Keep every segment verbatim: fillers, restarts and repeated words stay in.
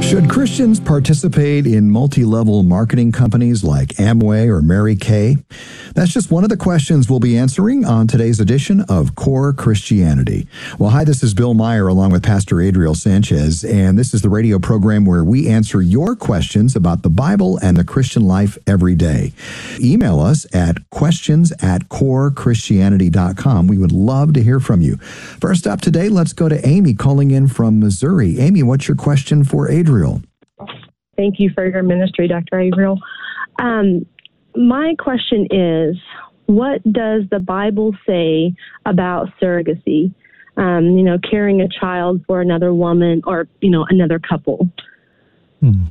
Should Christians participate in multi-level marketing companies like Amway or Mary Kay? That's just one of the questions we'll be answering on today's edition of Core Christianity. Well, hi, this is Bill Meyer along with Pastor Adriel Sanchez, and this is the radio program where we answer your questions about the Bible and the Christian life every day. Email us at questions at core christianity dot com. We would love to hear from you. First up today, let's go to Amy calling in from Missouri. Amy, what's your question for Adriel? Thank you for your ministry, Doctor Averill. Um, my question is, what does the Bible say about surrogacy? Um, you know, carrying a child for another woman or, you know, another couple. Hmm.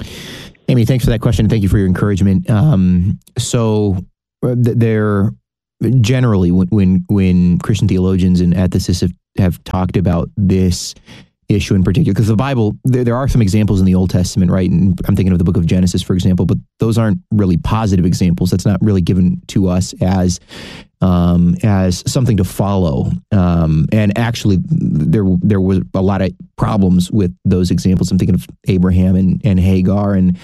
Amy, thanks for that question. Thank you for your encouragement. Um, so uh, there, generally, when, when when Christian theologians and ethicists have, have talked about this issue in particular, because the Bible, there, there are some examples in the Old Testament, right? And I'm thinking of the book of Genesis, for example, but those aren't really positive examples. That's not really given to us as um, as something to follow. Um, and actually, there there was a lot of problems with those examples. I'm thinking of Abraham and, and Hagar and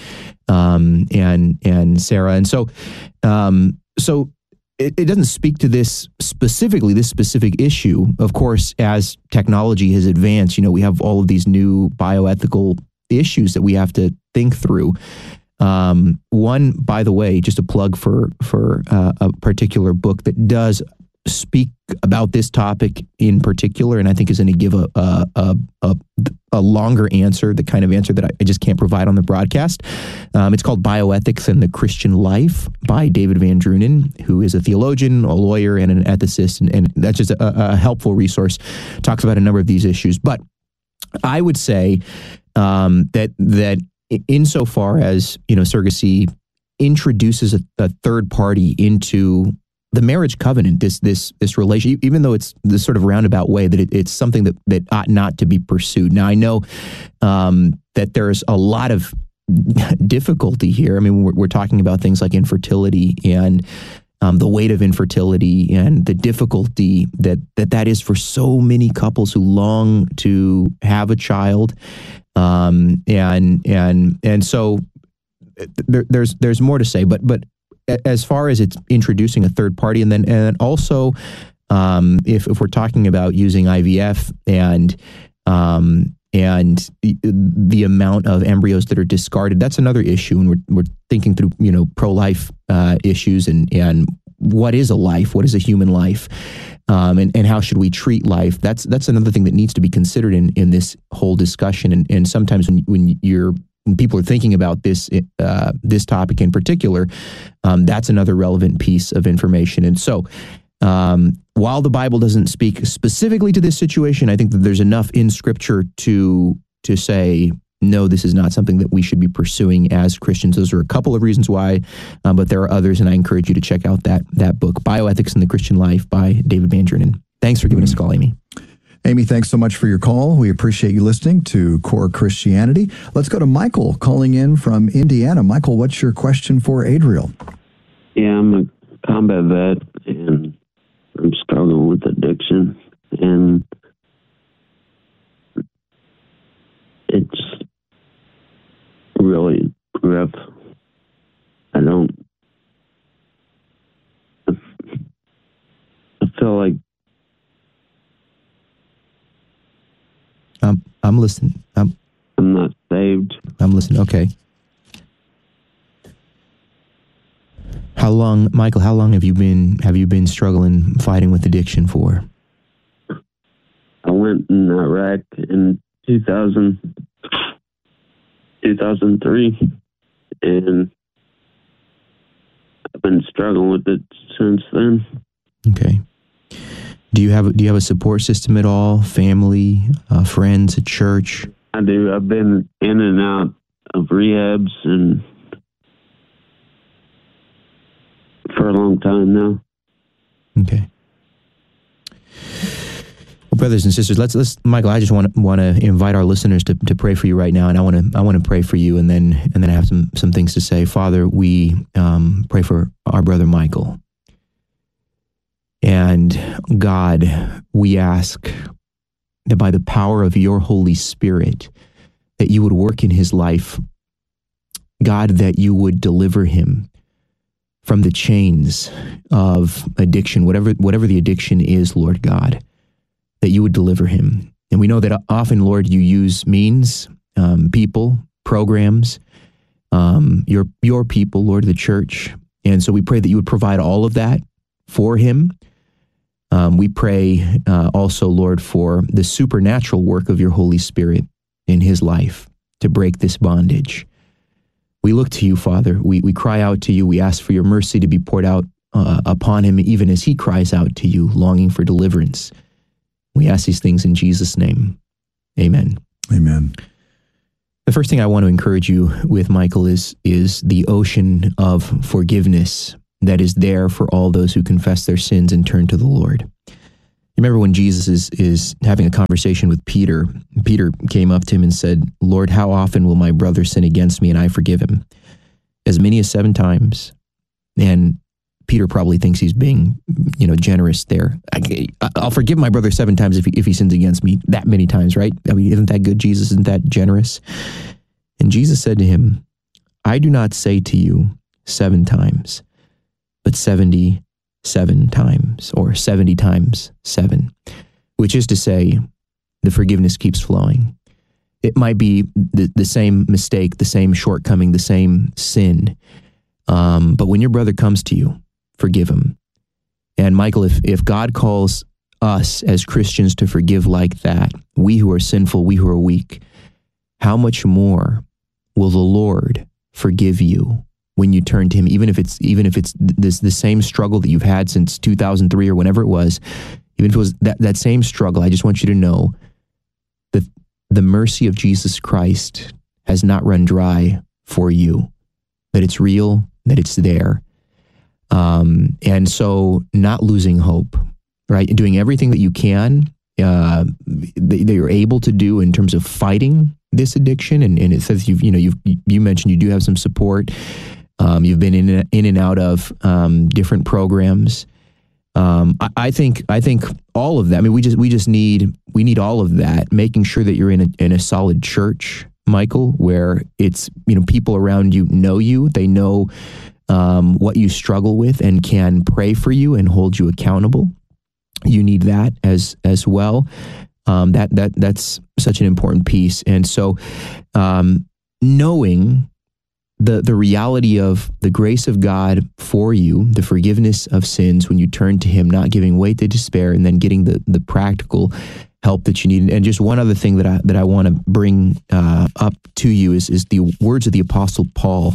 um, and and Sarah, and so um, so. It, it doesn't speak to this specifically, this specific issue. Of course, as technology has advanced, you know, we have all of these new bioethical issues that we have to think through. Um, one, by the way, just a plug for for uh, a particular book that does speak about this topic in particular, and I think is going to give a a, a a a longer answer, the kind of answer that I just can't provide on the broadcast. Um, it's called Bioethics and the Christian Life by David Van Drunen, who is a theologian, a lawyer, and an ethicist, and, and that's just a, a helpful resource. Talks about a number of these issues, but I would say um, that that insofar as, you know, surrogacy introduces a, a third party into the marriage covenant, this this this relation, even though it's this sort of roundabout way, that it, it's something that, that ought not to be pursued. Now, I know um, that there's a lot of difficulty here. I mean, we're, we're talking about things like infertility and um, the weight of infertility and the difficulty that, that that is for so many couples who long to have a child, um, and and and so there, there's there's more to say, but but. As far as it's introducing a third party, and then and also um, if if we're talking about using I V F and um, and the, the amount of embryos that are discarded, that's another issue, and we're we're thinking through, you know, pro-life uh, issues and and what is a life, what is a human life, um, and and how should we treat life? That's that's another thing that needs to be considered in in this whole discussion. And and sometimes when when you're when people are thinking about this uh, this topic in particular, um, that's another relevant piece of information. And so, um, while the Bible doesn't speak specifically to this situation, I think that there's enough in Scripture to to say, no, this is not something that we should be pursuing as Christians. Those are a couple of reasons why, um, but there are others, and I encourage you to check out that that book, Bioethics in the Christian Life by David Van Drunen. Thanks for giving us a call, Amy. Amy, thanks so much for your call. We appreciate you listening to Core Christianity. Let's go to Michael calling in from Indiana. Michael, what's your question for Adriel? Yeah, I'm a combat vet, and I'm struggling with addiction, and it's really rough. I don't, I feel like Um, I'm listening. I'm, I'm not saved. I'm listening. Okay. How long, Michael? How long have you been have you been struggling, fighting with addiction for? I went in Iraq in two thousand, two thousand three, and I've been struggling with it since then. Okay. Do you have do you have a support system at all? Family, uh, friends, a church? I do. I've been in and out of rehabs and for a long time now. Okay. Well, brothers and sisters, let's let's Michael. I just want to want to invite our listeners to, to pray for you right now, and I want to I want to pray for you, and then and then I have some some things to say. Father, we um, pray for our brother Michael. And God, we ask that by the power of your Holy Spirit, that you would work in his life. God, that you would deliver him from the chains of addiction, whatever whatever the addiction is, Lord God, that you would deliver him. And we know that often, Lord, you use means, um, people, programs, um, your your people, Lord, the church. And so we pray that you would provide all of that for him. Um, we pray uh, also, Lord, for the supernatural work of your Holy Spirit in his life to break this bondage. We look to you, Father. We we cry out to you. We ask for your mercy to be poured out uh, upon him, even as he cries out to you, longing for deliverance. We ask these things in Jesus' name. Amen. Amen. The first thing I want to encourage you with, Michael, is is the ocean of forgiveness that is there for all those who confess their sins and turn to the Lord. You remember when Jesus is, is having a conversation with Peter, Peter came up to him and said, Lord, how often will my brother sin against me and I forgive him? As many as seven times. And Peter probably thinks he's being, you know, generous there. I, I'll forgive my brother seven times if he, if he sins against me that many times, right? I mean, isn't that good, Jesus? Isn't that generous? And Jesus said to him, I do not say to you seven times, but seventy seven times, or seventy times seven, which is to say, the forgiveness keeps flowing. It might be the, the same mistake, the same shortcoming, the same sin. Um, but when your brother comes to you, forgive him. And Michael, if, if God calls us as Christians to forgive like that, we who are sinful, we who are weak, how much more will the Lord forgive you when you turn to him, even if it's even if it's this the same struggle that you've had since two thousand three or whenever it was, even if it was that, that same struggle, I just want you to know that the mercy of Jesus Christ has not run dry for you, that it's real, that it's there. Um, and so not losing hope, right? Doing everything that you can, uh, that, that you're able to do in terms of fighting this addiction. And, and it says, you've, you know, you've, you mentioned you do have some support. Um, you've been in, in and out of um, different programs. Um, I, I think I think all of that. I mean, we just we just need we need all of that. Making sure that you're in a in a solid church, Michael, where it's, you know, people around you know you. They know um, what you struggle with and can pray for you and hold you accountable. You need that as as well. Um, that that that's such an important piece. And so, um, knowing the the reality of the grace of God for you, the forgiveness of sins when you turn to him, not giving way to despair, and then getting the the practical help that you need. And just one other thing that I that I want to bring uh, up to you is is the words of the Apostle Paul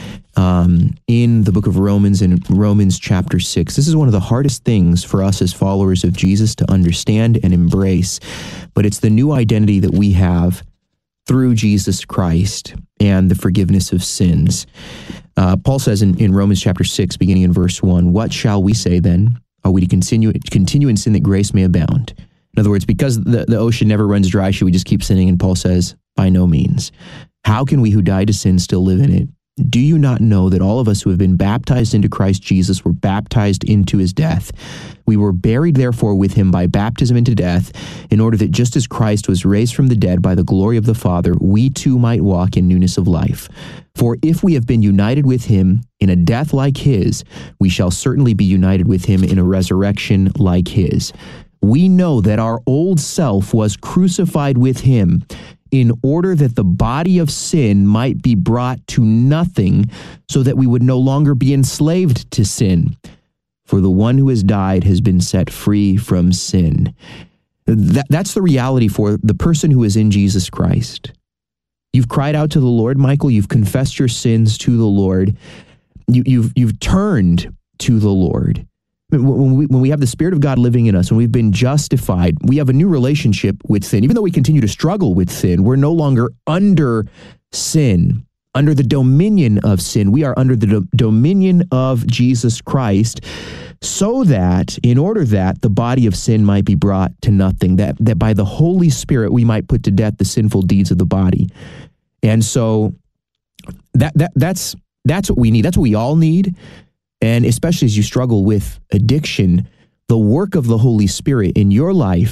um, in the book of Romans, in Romans chapter six. This is one of the hardest things for us as followers of Jesus to understand and embrace, but it's the new identity that we have through Jesus Christ and the forgiveness of sins. Uh, Paul says in, in Romans chapter six, beginning in verse one, what shall we say then? Are we to continue, continue in sin that grace may abound? In other words, because the, the ocean never runs dry, should we just keep sinning? And Paul says, by no means. How can we who died to sin still live in it? Do you not know that all of us who have been baptized into Christ Jesus were baptized into his death? We were buried, therefore, with him by baptism into death, in order that just as Christ was raised from the dead by the glory of the Father, we too might walk in newness of life. For if we have been united with him in a death like his, we shall certainly be united with him in a resurrection like his. We know that our old self was crucified with him, in order that the body of sin might be brought to nothing, so that we would no longer be enslaved to sin. For the one who has died has been set free from sin. That, that's the reality for the person who is in Jesus Christ. You've cried out to the Lord, Michael. You've confessed your sins to the Lord. You, you've, you've turned to the Lord. When we, when we have the Spirit of God living in us, when we've been justified, we have a new relationship with sin. Even though we continue to struggle with sin, we're no longer under sin, under the dominion of sin. We are under the do- dominion of Jesus Christ, so that in order that the body of sin might be brought to nothing, that, that by the Holy Spirit we might put to death the sinful deeds of the body. And so that that that's that's what we need. That's what we all need. And especially as you struggle with addiction, the work of the Holy Spirit in your life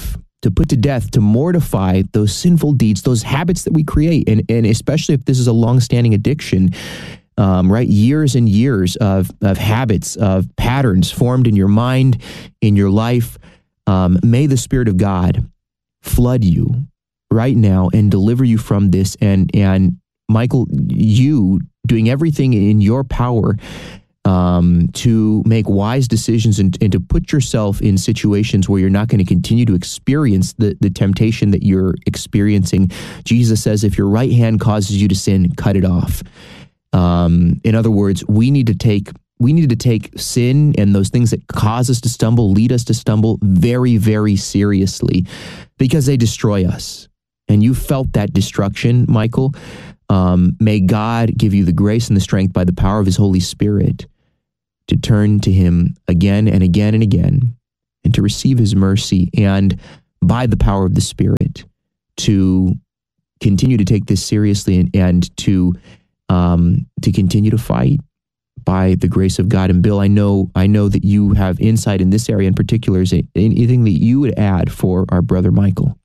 to put to death, to mortify those sinful deeds, those habits that we create. And, and especially if this is a longstanding addiction, um, right? Years and years of, of habits, of patterns formed in your mind, in your life. Um, may the Spirit of God flood you right now and deliver you from this. And, and Michael, you doing everything in your power um, to make wise decisions and, and to put yourself in situations where you're not going to continue to experience the, the temptation that you're experiencing. Jesus says, if your right hand causes you to sin, cut it off. Um, in other words, we need to take we need to take sin and those things that cause us to stumble, lead us to stumble, very, very seriously, because they destroy us. And you felt that destruction, Michael. Um, may God give you the grace and the strength by the power of his Holy Spirit to turn to him again and again and again, and to receive his mercy, and by the power of the Spirit to continue to take this seriously and, and to um, to continue to fight by the grace of God. And Bill, I know I know that you have insight in this area in particular. Is there anything that you would add for our brother Michael?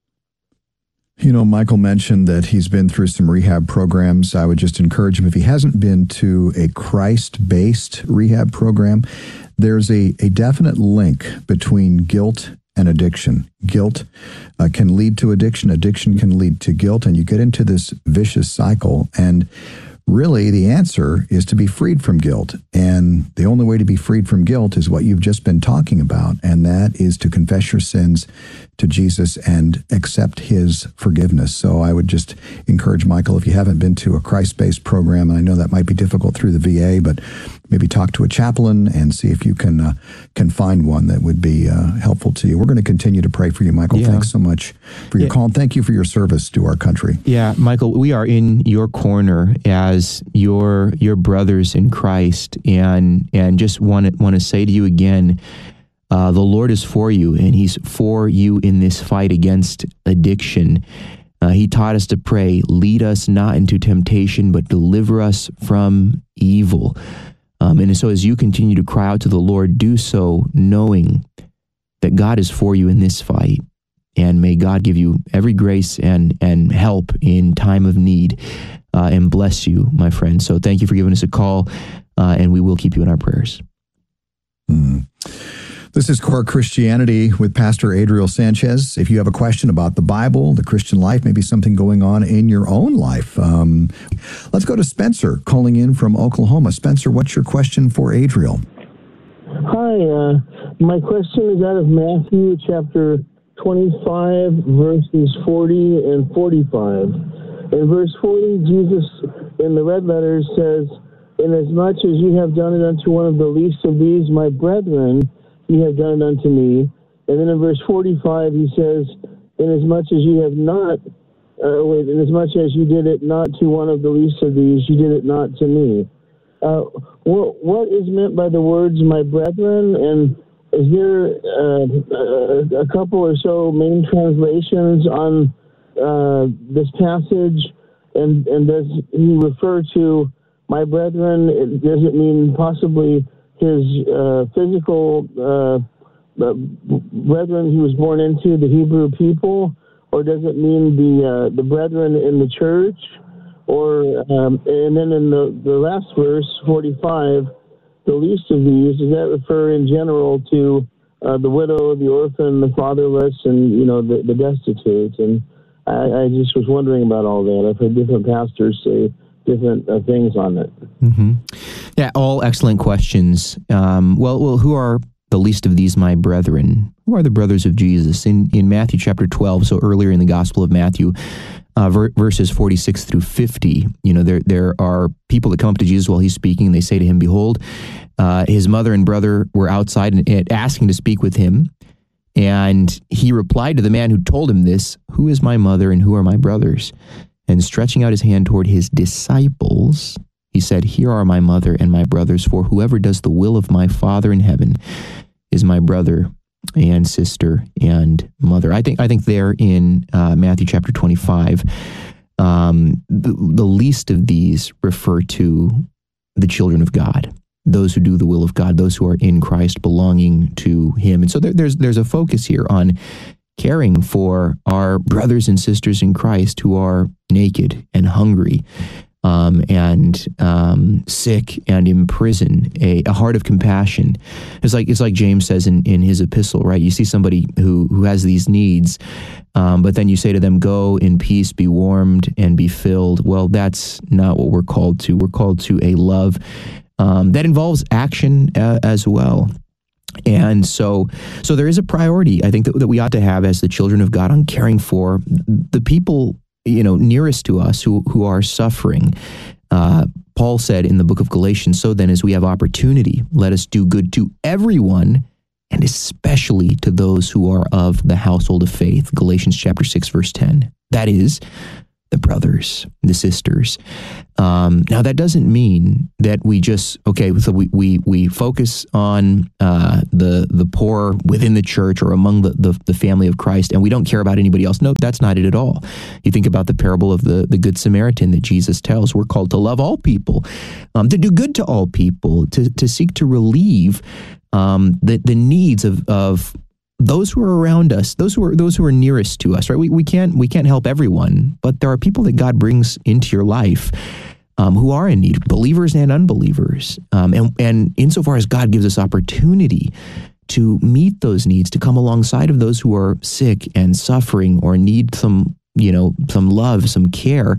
You know, Michael mentioned that he's been through some rehab programs. I would just encourage him, if he hasn't been to a Christ-based rehab program, there's a, a definite link between guilt and addiction. Guilt uh, can lead to addiction. Addiction can lead to guilt, and you get into this vicious cycle. And really, the answer is to be freed from guilt. And the only way to be freed from guilt is what you've just been talking about, and that is to confess your sins to Jesus and accept his forgiveness. So I would just encourage Michael, if you haven't been to a Christ-based program, and I know that might be difficult through the V A, but maybe talk to a chaplain and see if you can uh, can find one that would be uh, helpful to you. We're going to continue to pray for you, Michael. Yeah. Thanks so much for your yeah. call, and thank you for your service to our country. Yeah, Michael, we are in your corner as your your brothers in Christ, and and just want to want to say to you again, Uh, the Lord is for you, and he's for you in this fight against addiction. Uh, he taught us to pray, lead us not into temptation, but deliver us from evil. Um, and so as you continue to cry out to the Lord, do so knowing that God is for you in this fight. And may God give you every grace and, and help in time of need, uh, and bless you, my friend. So thank you for giving us a call, uh, and we will keep you in our prayers. Mm. This is Core Christianity with Pastor Adriel Sanchez. If you have a question about the Bible, the Christian life, maybe something going on in your own life, um, let's go to Spencer calling in from Oklahoma. Spencer, what's your question for Adriel? Hi, uh, my question is out of Matthew chapter twenty-five, verses forty and forty-five. In verse forty, Jesus, in the red letters, says, "Inasmuch as you have done it unto one of the least of these, my brethren, you have done it unto me." And then in verse forty-five, he says, "Inasmuch as you have not, uh, wait, inasmuch as you did it not to one of the least of these, you did it not to me." Uh, what, what is meant by the words, my brethren? And is there uh, a, a couple or so main translations on uh, this passage? And, and does he refer to my brethren? Does it mean possibly his uh, physical uh, uh, brethren he was born into, the Hebrew people, or does it mean the uh, the brethren in the church? Or um, and then in the, the last verse, forty-five, the least of these, does that refer in general to uh, the widow, the orphan, the fatherless, and you know the, the destitute? And I, I just was wondering about all that. I've heard different pastors say different uh, things on it. Mm-hmm. Yeah, all excellent questions. Um, well, well, who are the least of these, my brethren? Who are the brothers of Jesus? In in Matthew chapter twelve, so earlier in the Gospel of Matthew, uh, ver- verses forty-six through fifty, you know, there there are people that come up to Jesus while he's speaking. They say to him, "Behold, uh, his mother and brother were outside and, and asking to speak with him." And he replied to the man who told him this, "Who is my mother and who are my brothers?" And stretching out his hand toward his disciples, he said, "Here are my mother and my brothers, for whoever does the will of my Father in heaven is my brother and sister and mother." I think I think there in uh, Matthew chapter twenty-five, um, the, the least of these refer to the children of God, those who do the will of God, those who are in Christ, belonging to him. And so there, there's there's a focus here on caring for our brothers and sisters in Christ who are naked and hungry, um, and um, sick and in prison. A, a heart of compassion. It's like it's like James says in, in his epistle, right? You see somebody who who has these needs, um, but then you say to them, "Go in peace, be warmed and be filled." Well, that's not what we're called to. We're called to a love um, that involves action uh, as well. And so, so there is a priority, I think, that, that we ought to have as the children of God on caring for the people, you know, nearest to us who who are suffering. Uh, Paul said in the book of Galatians, "So then, as we have opportunity, let us do good to everyone, and especially to those who are of the household of faith." Galatians chapter six, verse ten. That is, the brothers, the sisters. Um, now, that doesn't mean that we just, okay, so we we, we focus on uh, the the poor within the church or among the, the, the family of Christ, and we don't care about anybody else. No, that's not it at all. You think about the parable of the, the Good Samaritan that Jesus tells. We're called to love all people, um, to do good to all people, to, to seek to relieve um, the, the needs of, of those who are around us, those who are those who are nearest to us, right? We we can't we can't help everyone, but there are people that God brings into your life um, who are in need, believers and unbelievers. Um, and and insofar as God gives us opportunity to meet those needs, to come alongside of those who are sick and suffering or need some, you know, some love, some care,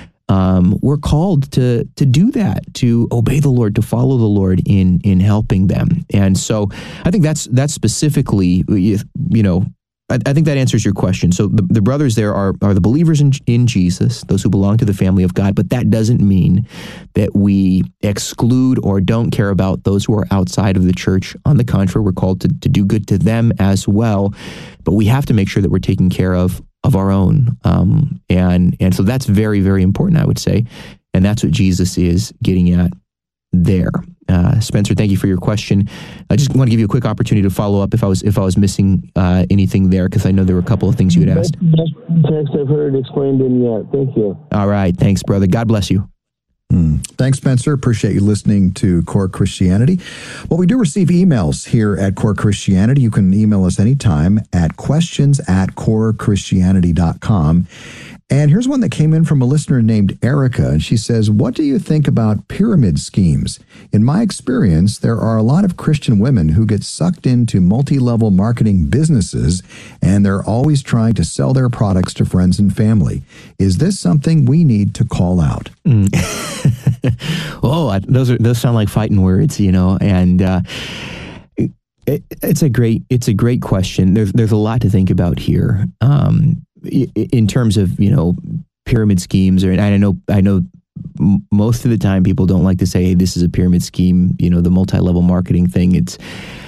um, we're called to to do that, to obey the Lord, to follow the Lord in in helping them. And so I think that's that's specifically, you know, I, I think that answers your question. So the, the brothers there are are the believers in, in Jesus, those who belong to the family of God, but that doesn't mean that we exclude or don't care about those who are outside of the church. On the contrary, we're called to, to do good to them as well, but we have to make sure that we're taking care of of our own. Um, and and so that's very, very important, I would say. And that's what Jesus is getting at there. Uh, Spencer, thank you for your question. I just want to give you a quick opportunity to follow up if I was if I was missing uh, anything there, because I know there were a couple of things you had asked. Best text I've heard explained in yet. Thank you. All right. Thanks, brother. God bless you. Mm. Thanks, Spencer. Appreciate you listening to Core Christianity. Well, we do receive emails here at Core Christianity. You can email us anytime at questions at core christianity dot com. And here's one that came in from a listener named Erica, and she says, "What do you think about pyramid schemes? In my experience, there are a lot of Christian women who get sucked into multi-level marketing businesses, and they're always trying to sell their products to friends and family. Is this something we need to call out?" Mm. Oh, I, those are those sound like fighting words, you know, and uh, it, it, it's a great it's a great question. There's there's a lot to think about here. Um, in terms of, you know, pyramid schemes, or and I know I know most of the time people don't like to say, "Hey, this is a pyramid scheme," you know, the multi-level marketing thing. It's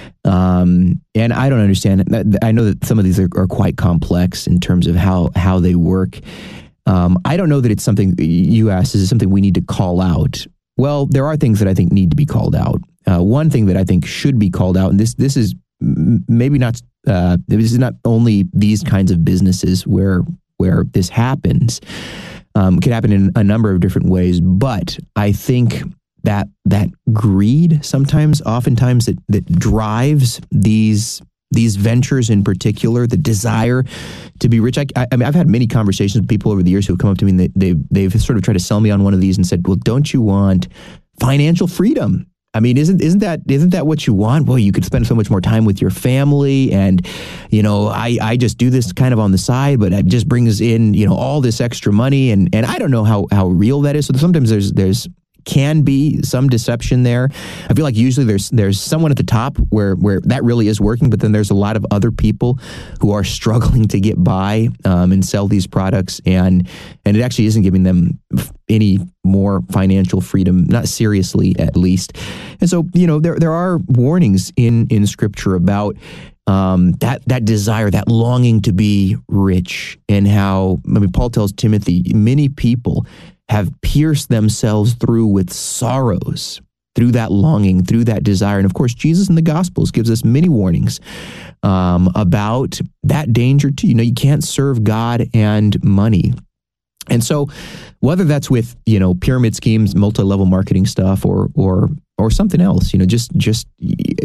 um, and I don't understand it. I know that some of these are, are quite complex in terms of how how they work. Um, I don't know that it's something you asked. Is it something we need to call out? Well, there are things that I think need to be called out. Uh, one thing that I think should be called out, and this this is maybe not. Uh, this is not only these kinds of businesses where where this happens. Um, it can happen in a number of different ways, but I think that that greed sometimes, oftentimes, that that drives these these ventures in particular, the desire to be rich. I, I mean, I've had many conversations with people over the years who have come up to me and they, they've they've sort of tried to sell me on one of these and said, "Well, don't you want financial freedom? I mean, isn't isn't that isn't that what you want? Well, you could spend so much more time with your family, and you know, I, I just do this kind of on the side, but it just brings in, you know, all this extra money, and and I don't know how how real that is. So sometimes there's there's can be some deception there. I feel like usually there's there's someone at the top where where that really is working, but then there's a lot of other people who are struggling to get by um, and sell these products, and and it actually isn't giving them any more financial freedom, not seriously at least. And so, you know, there there are warnings in in Scripture about um, that that desire, that longing to be rich, and how, I mean, Paul tells Timothy, many people have pierced themselves through with sorrows, through that longing, through that desire. And of course, Jesus in the Gospels gives us many warnings um, about that danger too. You know, you can't serve God and money. And so whether that's with, you know, pyramid schemes, multi-level marketing stuff, or or or something else, you know, just just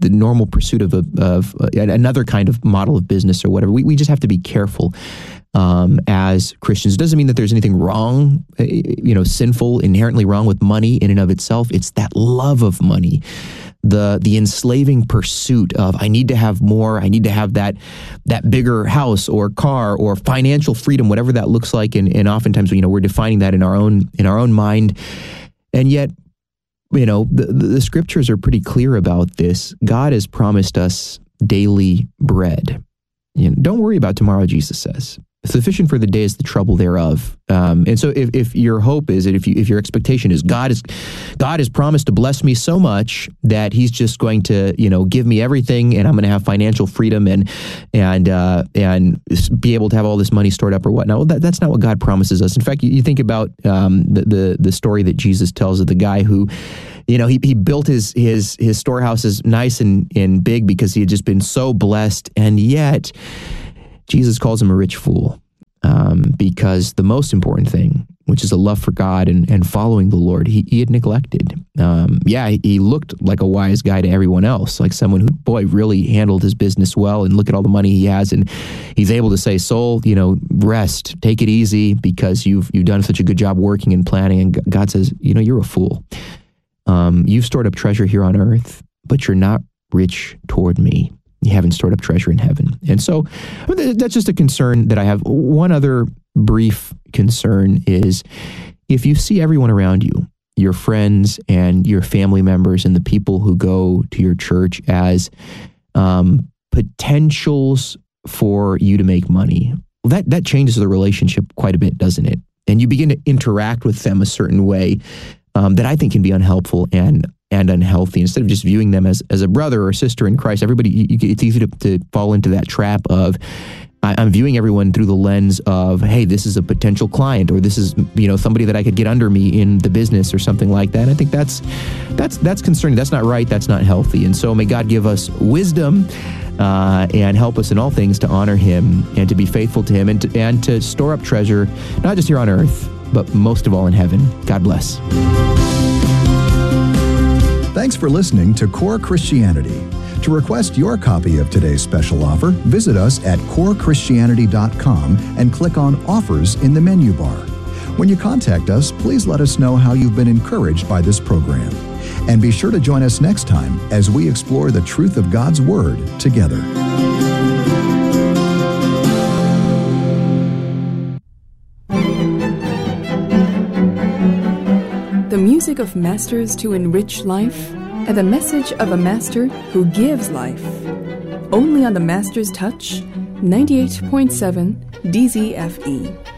the normal pursuit of a, of a, another kind of model of business or whatever. We we just have to be careful um, as Christians. It doesn't mean that there's anything wrong, you know, sinful, inherently wrong with money in and of itself. It's that love of money, the the enslaving pursuit of I need to have more, I need to have that that bigger house or car or financial freedom, whatever that looks like. And, and oftentimes, you know, we're defining that in our own in our own mind, and yet, you know, the, the scriptures are pretty clear about this. God has promised us daily bread. You know, don't worry about tomorrow, Jesus says. Sufficient for the day is the trouble thereof. Um, and so if, if your hope is that if you, if your expectation is God is God has promised to bless me so much that he's just going to, you know, give me everything and I'm going to have financial freedom and and uh, and be able to have all this money stored up or whatnot. Well, that, that's not what God promises us. In fact, you, you think about um, the, the the story that Jesus tells of the guy who, you know, he he built his his his storehouses nice and, and big because he had just been so blessed, and yet Jesus calls him a rich fool um, because the most important thing, which is a love for God and, and following the Lord, he, he had neglected. Um, yeah, he, he looked like a wise guy to everyone else, like someone who, boy, really handled his business well, and look at all the money he has, and he's able to say, soul, you know, rest, take it easy because you've you've done such a good job working and planning. And God says, you know, you're a fool. Um, you've stored up treasure here on earth, but you're not rich toward me. You haven't stored up treasure in heaven. And so that's just a concern that I have. One other brief concern is if you see everyone around you, your friends and your family members and the people who go to your church as um, potentials for you to make money, well, that, that changes the relationship quite a bit, doesn't it? And you begin to interact with them a certain way um, that I think can be unhelpful and and unhealthy. Instead of just viewing them as, as a brother or sister in Christ, everybody, you, it's easy to, to fall into that trap of, I, I'm viewing everyone through the lens of, hey, this is a potential client, or this is, you know, somebody that I could get under me in the business or something like that. And I think that's, that's, that's concerning. That's not right. That's not healthy. And so may God give us wisdom uh, and help us in all things to honor him and to be faithful to him and to, and to store up treasure, not just here on earth, but most of all in heaven. God bless. Thanks for listening to Core Christianity. To request your copy of today's special offer, visit us at core christianity dot com and click on Offers in the menu bar. When you contact us, please let us know how you've been encouraged by this program. And be sure to join us next time as we explore the truth of God's Word together. The music of masters to enrich life, and the message of a master who gives life. Only on the Master's Touch, ninety-eight point seven D Z F E.